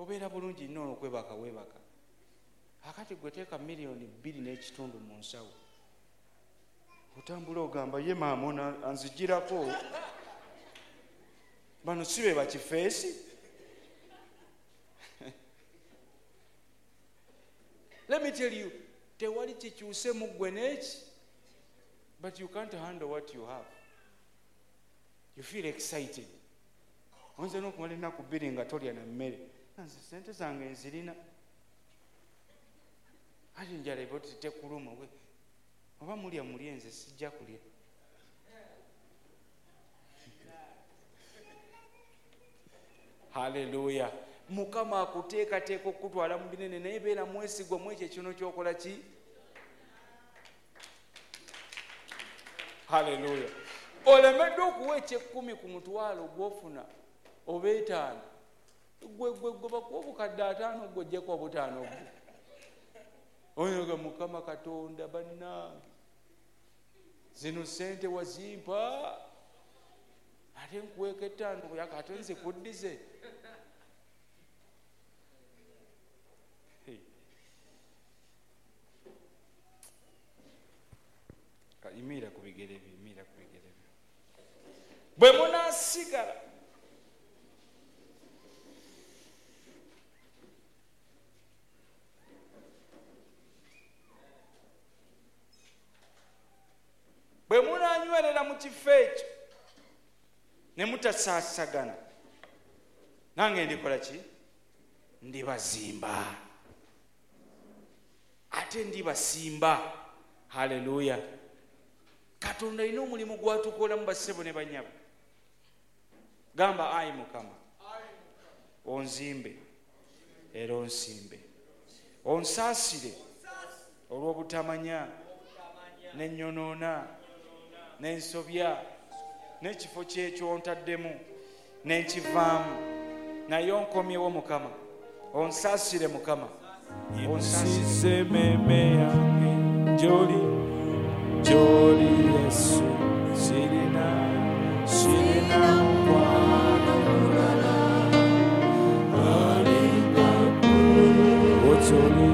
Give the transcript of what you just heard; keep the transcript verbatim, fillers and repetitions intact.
obeera bulungi nnyo okwebaka weebaka. Akati gwe teeka miliyoni bbiri n'ekitundu mu nsawo, otambula ogamba ye maama ono anzigirako, bano si be bakifeesi. Let me tell you, tewali kikyuse mu ggwe n'eki, but you can't handle what you have. You feel excited. Oyinza n'okumala ennaku bbiri nga tolya na mmere. Nze sente zange nzirina. Ate njala eba oti tekuluma we. Oba mulya mulye, nze sijja kulya. Hallelujah. Mukama akuteekateeka okutwala mu binene naye beera mwesigwa mu ekyo kino ky'okola ki? Hallelujah. Olemedde okuwa eky'ekkumi ku mutwalo gw'ofuna oba etaano, gwe gwe gwe bakuwa obukadde ataano gwe ojjeko obutaano gwe. Oyoga Mukama Katonda bannange, zino sente wazimpa ate nkuweeka ettaano yaka ate nze kuddize. Yimiira ku bigere byo, yimiira ku bigere byo. Bwe munaasigala bwe munaanywerera mu kifo ekyo ne mutasaasagana, nange ndikola ki? Ndibazimba ate ndibasimba. Haleluya. Katonda alina omulimu gwatukola mu bassebo ne banyabo. Gamba ayi Mukama, onzimbe era onsimbe, onsaasire olw'obutamanya n'ennyonoona n'ensobya n'ekifo kyekyo ntaddemu n'enkivaamu, naye onkomyewo Mukama, onsaasire Mukama, onsaasire meme yange gy'oli gy'oli Yesu siri